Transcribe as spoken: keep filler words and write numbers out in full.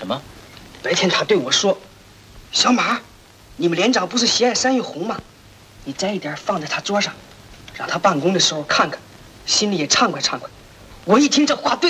什么？ 白天他对我说：“小马，你们连长不是喜爱山芋红吗？你摘一点放在他桌上，让他办公的时候看看，心里也畅快畅快。”我一听这话，对。